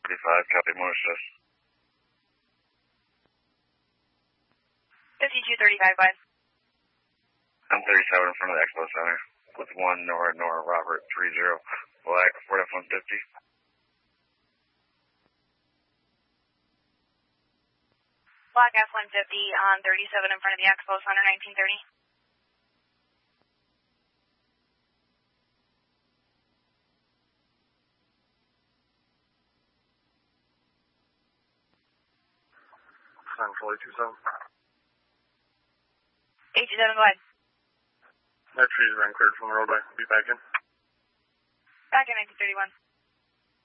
35, copy motor assist. 5235, bud. I'm 37 in front of the Expo Center with 1 Nora Robert 30 Black Ford F-150. Black F-150 on 37 in front of the Expo Center, 1930. Sign 427. 827, go ahead. That tree's been cleared from the roadway. Be back in. Back in 1931.